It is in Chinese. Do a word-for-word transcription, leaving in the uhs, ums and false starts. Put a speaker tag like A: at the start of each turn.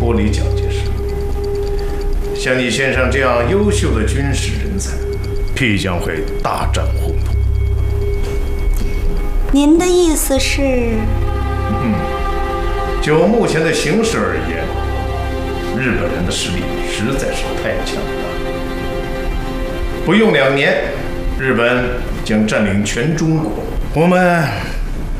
A: 脱离蒋介石。像你先生这样优秀的军事人才，必将会大展宏图。
B: 您的意思是？
A: 嗯，就目前的形势而言，日本人的实力实在是太强大。不用两年，日本将占领全中国。我们